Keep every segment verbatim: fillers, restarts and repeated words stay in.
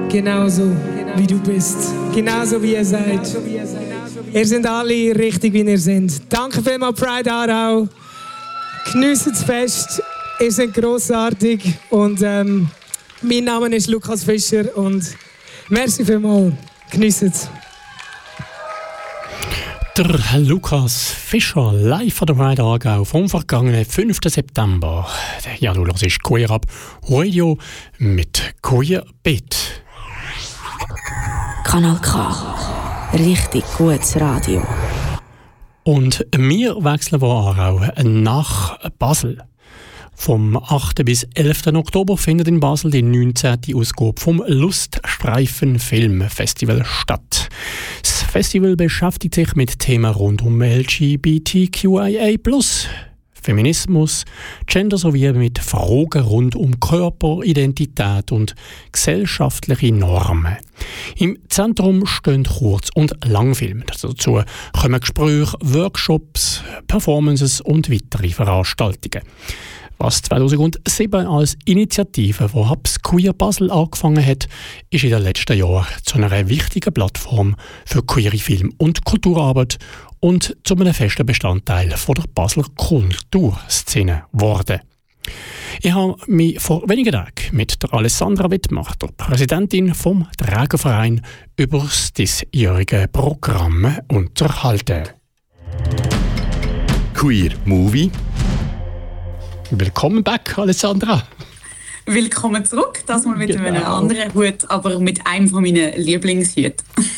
genauso wie du bist, genauso wie ihr seid. Ihr seid alle richtig, wie ihr seid. Danke vielmals, Pride Aarau. Geniessen das Fest. Ihr seid grossartig. Und ähm, mein Name ist Lukas Fischer. Und merci vielmals. Geniessen es. Der Lukas Fischer, live von der Pride Aargau vom vergangenen fünften September. Ja, du hörst Queer Up Radio mit Queer Beat. Kanal K. Richtig gutes Radio. Und wir wechseln von Aarau nach Basel. Vom achten bis elften Oktober findet in Basel die neunzehnte Ausgabe vom Luststreifen Filmfestival statt. Das Festival beschäftigt sich mit Themen rund um L G B T Q I A plus, Feminismus, Gender sowie mit Fragen rund um Körper, Identität und gesellschaftliche Normen. Im Zentrum stehen Kurz- und Langfilme. Dazu kommen Gespräche, Workshops, Performances und weitere Veranstaltungen. Was zweitausendsieben als Initiative von Hubs Queer Basel angefangen hat, ist in den letzten Jahren zu einer wichtigen Plattform für queere Film- und Kulturarbeit und zu einem festen Bestandteil von der Basler Kulturszene geworden. Ich habe mich vor wenigen Tagen mit der Alessandra Wittmacher, Präsidentin vom Trägerverein, über das diesjährige Programm unterhalten. Queer Movie. Willkommen back, Alessandra. Willkommen zurück, das mal mit Genau. einem anderen Hut, aber mit einem von meinen Lieblingshüten.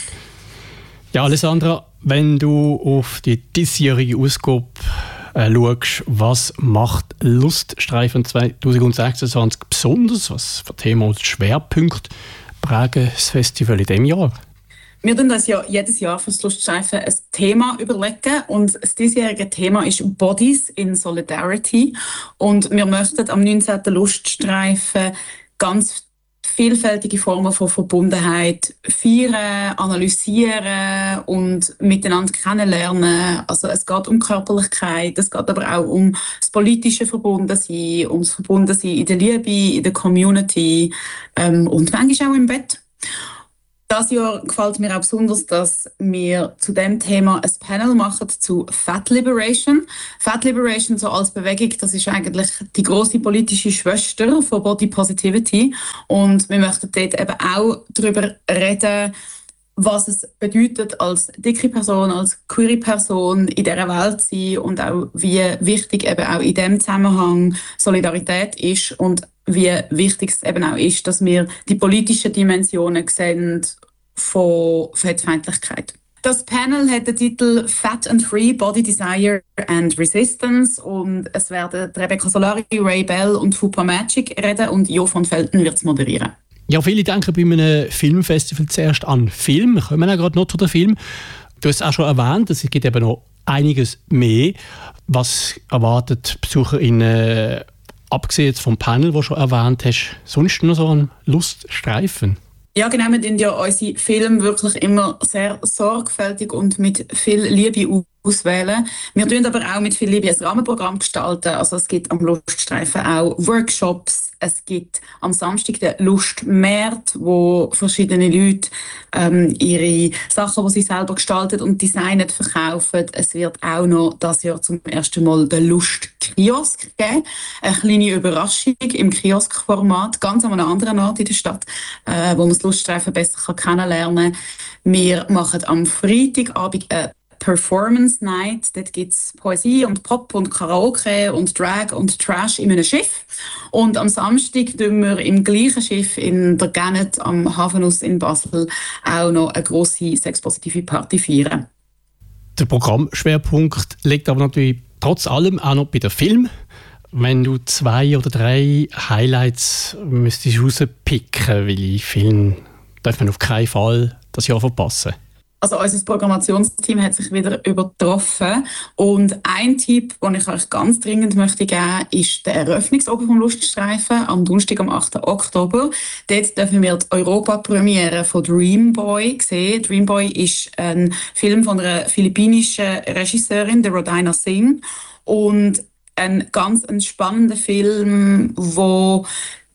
Ja, Alessandra, wenn du auf die diesjährige Ausgabe äh, schaust, was macht Luststreifen zwanzig sechsundzwanzig besonders? Was für Themen und Schwerpunkte prägen das Festival in diesem Jahr? Wir tun das ja jedes Jahr für das Luststreifen ein Thema überlegen und das diesjährige Thema ist Bodies in Solidarity und wir möchten am neunzehnten Luststreifen ganz vielfältige Formen von Verbundenheit feiern, analysieren und miteinander kennenlernen. Also es geht um Körperlichkeit, es geht aber auch um das politische Verbundensein, um das Verbundensein in der Liebe, in der Community ähm, und manchmal auch im Bett. Das Jahr gefällt mir auch besonders, dass wir zu dem Thema ein Panel machen zu Fat Liberation. Fat Liberation so als Bewegung, das ist eigentlich die grosse politische Schwester von Body Positivity. Und wir möchten dort eben auch darüber reden, was es bedeutet, als dicke Person, als queere Person in dieser Welt zu sein und auch wie wichtig eben auch in diesem Zusammenhang Solidarität ist und wie wichtig es eben auch ist, dass wir die politischen Dimensionen sehen von Fettfeindlichkeit. Das Panel hat den Titel Fat and Free, Body Desire and Resistance und es werden Rebecca Solari, Ray Bell und Fupa Magic reden und Jo von Felten wird es moderieren. Ja, viele denken bei einem Filmfestival zuerst an Film. Wir kommen auch gerade noch zu den Film. Du hast es auch schon erwähnt, es gibt eben noch einiges mehr. Was erwartet BesucherInnen, abgesehen jetzt vom Panel, das du schon erwähnt hast, sonst noch so ein Luststreifen? Ja, genau, wir tun ja unsere Filme wirklich immer sehr sorgfältig und mit viel Liebe auswählen. Wir tun aber auch mit viel Liebe ein Rahmenprogramm gestalten. Also es gibt am Luststreifen auch Workshops. Es gibt am Samstag den Lustmarkt, wo verschiedene Leute ähm, ihre Sachen, die sie selber gestalten und designen, verkaufen. Es wird auch noch dieses Jahr zum ersten Mal den Lustkiosk geben. Eine kleine Überraschung im Kioskformat, ganz an einem anderen Ort in der Stadt, äh, wo man das Luststreifen besser kennenlernen kann. Wir machen am Freitagabend eine Performance Night. Dort gibt es Poesie und Pop und Karaoke und Drag und Trash in einem Schiff. Und am Samstag tun wir im gleichen Schiff in der Gannett am Hafenhaus in Basel auch noch eine grosse sexpositive Party feiern. Der Programmschwerpunkt liegt aber natürlich trotz allem auch noch bei den Film. Wenn du zwei oder drei Highlights müsstest rauspicken, welche Filme darf man auf keinen Fall das Jahr verpassen? Also unser Programmationsteam hat sich wieder übertroffen und ein Tipp, den ich euch ganz dringend möchte geben, ist der Eröffnungsoben vom Luststreifen am Donnerstag, am achten Oktober. Dort dürfen wir die Europapremiere von Dream Boy sehen. Dream Boy ist ein Film von einer philippinischen Regisseurin, der Rodina Singh, und ein ganz ein spannender Film, wo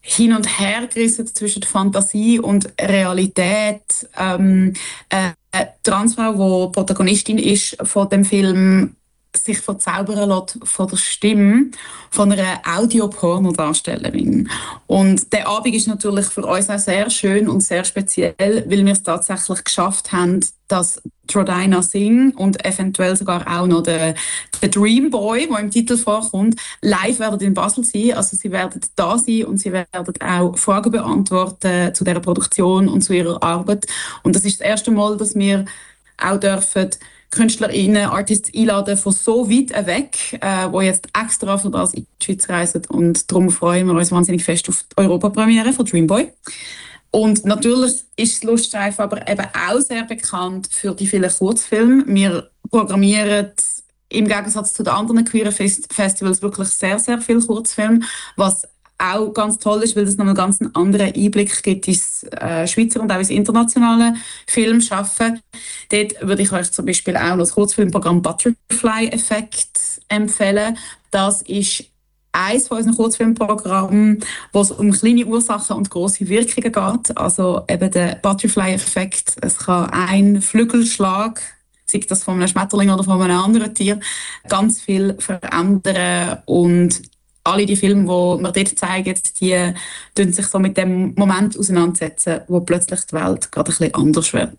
hin und her gerissen zwischen Fantasie und Realität. Ähm, äh, eine Transfrau, die Protagonistin ist von dem Film, sich verzaubern lässt von der Stimme von einer Audioporno-Darstellerin. Und der Abend ist natürlich für uns auch sehr schön und sehr speziell, weil wir es tatsächlich geschafft haben, dass Rodina Singh und eventuell sogar auch noch der, der Dream Boy, der im Titel vorkommt, live werden in Basel sein. Also sie werden da sein und sie werden auch Fragen beantworten zu dieser Produktion und zu ihrer Arbeit. Und das ist das erste Mal, dass wir auch dürfen KünstlerInnen, Artists einladen von so weit weg, äh, die jetzt extra für das in die Schweiz reisen. Und darum freuen wir uns wahnsinnig fest auf die Europapremiere von Dreamboy. Und natürlich ist das Luststreifen aber eben auch sehr bekannt für die vielen Kurzfilme. Wir programmieren im Gegensatz zu den anderen queeren Fest- Festivals wirklich sehr, sehr viele Kurzfilme, was auch ganz toll ist, weil es noch einen ganz anderen Einblick gibt ins äh, Schweizer und auch ins internationale Filmschaffen. Dort würde ich euch zum Beispiel auch noch das Kurzfilmprogramm Butterfly-Effekt empfehlen. Das ist eines von unseren Kurzfilmprogrammen, wo es um kleine Ursachen und grosse Wirkungen geht. Also eben der Butterfly-Effekt. Es kann ein Flügelschlag, sei das von einem Schmetterling oder von einem anderen Tier, ganz viel verändern. Und alle die Filme, die wir dort zeigen, die tun sich so mit dem Moment auseinandersetzen, wo plötzlich die Welt gerade ein bisschen anders wird.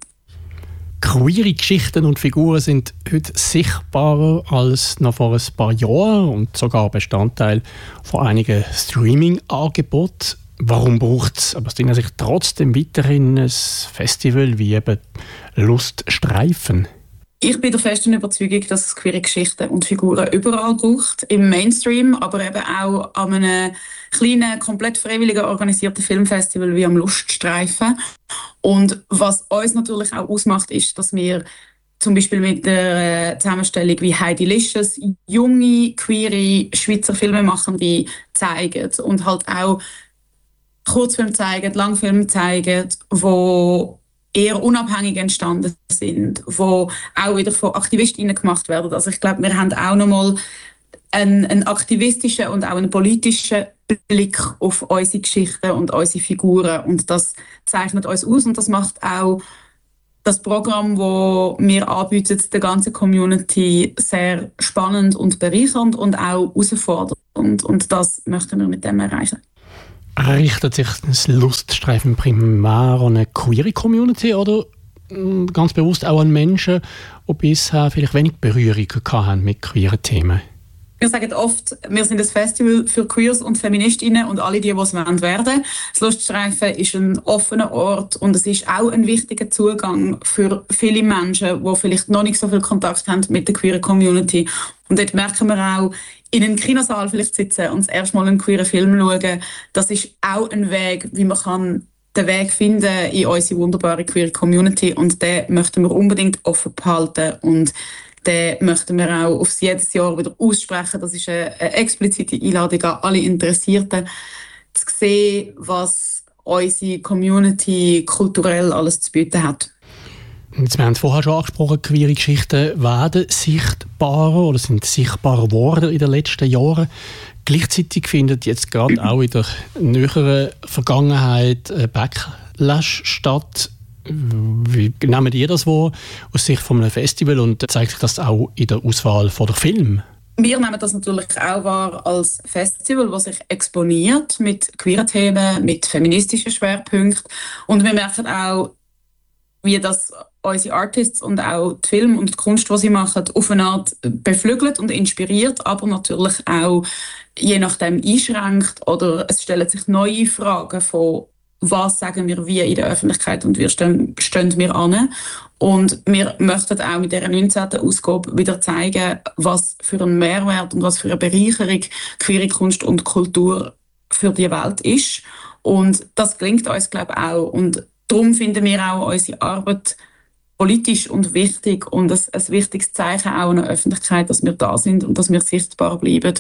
Queere Geschichten und Figuren sind heute sichtbarer als noch vor ein paar Jahren und sogar Bestandteil von einigen Streaming-Angeboten. Warum braucht es aber sich trotzdem weiterhin ein Festival wie eben Luststreifen? Ich bin der festen Überzeugung, dass es queere Geschichten und Figuren überall braucht, im Mainstream, aber eben auch an einem kleinen, komplett freiwilligen organisierten Filmfestival wie am Luststreifen. Und was uns natürlich auch ausmacht, ist, dass wir zum Beispiel mit der Zusammenstellung wie Heidilicious junge, queere Schweizer Filmemachende zeigen und halt auch Kurzfilme zeigen, Langfilme zeigen, wo eher unabhängig entstanden sind, die auch wieder von AktivistInnen gemacht werden. Also ich glaube, wir haben auch nochmal einen, einen aktivistischen und auch einen politischen Blick auf unsere Geschichten und unsere Figuren. Und das zeichnet uns aus und das macht auch das Programm, das wir anbieten, der ganzen Community sehr spannend und bereichernd und auch herausfordernd. Und das möchten wir mit dem erreichen. Richtet sich das Luststreifen primär an eine queere Community oder ganz bewusst auch an Menschen, die bisher vielleicht wenig Berührung hatten mit queeren Themen? Wir sagen oft, wir sind ein Festival für Queers und Feministinnen und alle die, die es werden wollen. Das Luststreifen ist ein offener Ort und es ist auch ein wichtiger Zugang für viele Menschen, die vielleicht noch nicht so viel Kontakt haben mit der queeren Community. Und dort merken wir auch, in einem Kinosaal vielleicht sitzen und das erste Mal einen queeren Film schauen, das ist auch ein Weg, wie man kann den Weg finden in unsere wunderbare queere Community. Und den möchten wir unbedingt offen behalten und den möchten wir auch aufs jedes Jahr wieder aussprechen. Das ist eine, eine explizite Einladung an alle Interessierten, zu sehen, was unsere Community kulturell alles zu bieten hat. Wir haben es vorher schon angesprochen, queere Geschichten werden sichtbarer oder sind sichtbarer geworden in den letzten Jahren. Gleichzeitig findet jetzt gerade auch in der näheren Vergangenheit ein Backlash statt. Wie nehmen ihr das wahr aus Sicht von einem Festival und zeigt sich das auch in der Auswahl der Filme? Wir nehmen das natürlich auch wahr als Festival, das sich exponiert mit queeren Themen, mit feministischen Schwerpunkten. Und wir merken auch, wie das unsere Artists und auch die Filme und die Kunst, die sie machen, auf eine Art beflügelt und inspiriert, aber natürlich auch je nachdem einschränkt oder es stellen sich neue Fragen von, was sagen wir wie in der Öffentlichkeit und wie stehen, stehen wir an. Und wir möchten auch mit dieser neunzehnten Ausgabe wieder zeigen, was für einen Mehrwert und was für eine Bereicherung queere Kunst und Kultur für die Welt ist. Und das gelingt uns, glaube ich, auch. Und darum finden wir auch unsere Arbeit politisch und wichtig und ein, ein wichtiges Zeichen auch in der Öffentlichkeit, dass wir da sind und dass wir sichtbar bleiben.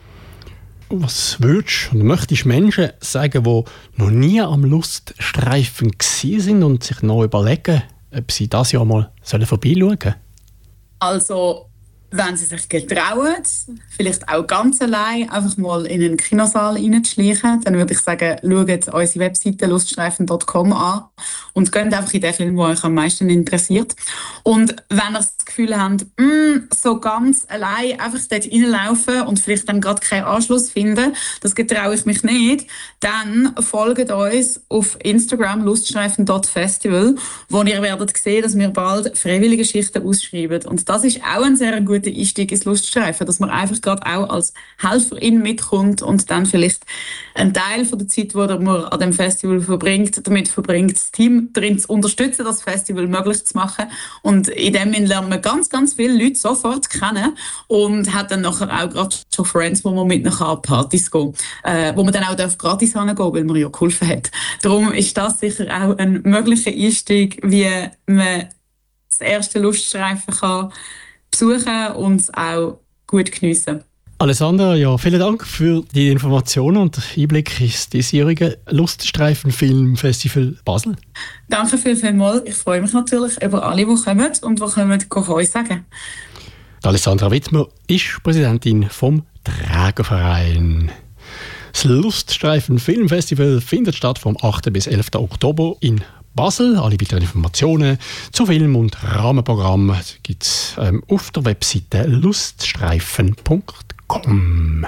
Was würdest und möchtest Menschen sagen, die noch nie am Luststreifen waren und sich noch überlegen, ob sie das Jahr mal vorbeischauen sollen? Also, wenn sie sich getrauen, vielleicht auch ganz allein einfach mal in einen Kinosaal reinzuschleichen, dann würde ich sagen, schaut unsere Webseite luststreifen punkt com an und geht einfach in den Film, der euch am meisten interessiert. Und wenn ihr das Gefühl habt, mm, so ganz allein einfach dort reinlaufen und vielleicht dann gerade keinen Anschluss finden, das getraue ich mich nicht, dann folgt uns auf Instagram luststreifen punkt festival, wo ihr werdet sehen, dass wir bald freiwillige Schichten ausschreiben. Und das ist auch ein sehr guter Einstieg ins Luststreifen, dass man einfach gerade auch als Helferin mitkommt und dann vielleicht einen Teil von der Zeit, die man an dem Festival verbringt, damit verbringt, das Team darin zu unterstützen, das Festival möglich zu machen. Und in dem lernt man ganz, ganz viele Leute sofort kennen und hat dann nachher auch gerade schon Friends, wo man mit nachher an Partys gehen, äh, wo man dann auch darf gratis hingehen, weil man ja geholfen hat. Darum ist das sicher auch ein möglicher Einstieg, wie man das erste Luststreifen kann besuchen und es auch gut geniessen. Alessandra, ja, vielen Dank für die Informationen und den Einblick ins diesjährige Luststreifen-Filmfestival Basel. Danke viel, vielmals. Ich freue mich natürlich über alle, die kommen und die kommen, von uns sagen. Alessandra Wittmer ist Präsidentin vom Trägerverein. Das Luststreifen-Filmfestival findet statt vom achten bis elften Oktober in Basel. Alle weiteren Informationen zu Film- und Rahmenprogramm gibt es ähm, auf der Webseite luststreifen punkt com.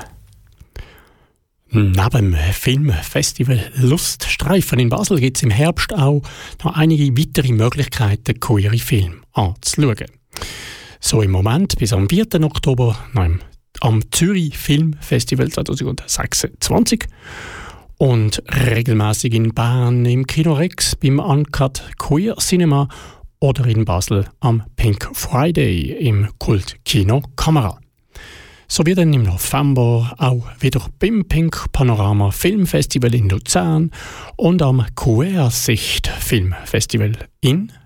Neben dem Filmfestival Luststreifen in Basel gibt es im Herbst auch noch einige weitere Möglichkeiten, queere Filme anzuschauen. So im Moment bis am vierten Oktober nein, am Zürich Filmfestival zwanzig sechsundzwanzig und regelmäßig in Bern im Kino Rex beim Uncut Queer Cinema oder in Basel am Pink Friday im Kultkino Kamera. Sowie dann im November auch wieder beim Pink Panorama Filmfestival in Luzern und am Queersicht Filmfestival in